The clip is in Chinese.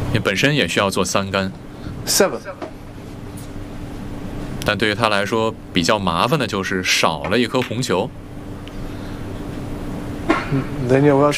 你本身也需要做3杆， 7. 但对于他来说比较麻烦的就是少了一颗红球。 Then you're well